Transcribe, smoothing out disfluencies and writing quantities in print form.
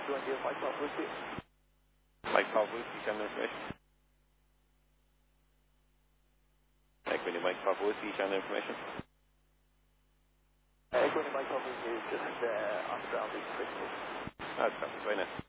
210, Mike Papa Whiskey. Mike Papa Whiskey, channel information. Equity Mike Papa Whiskey, channel information. Equity Mike Papa Whiskey is just on the ground. That's right now.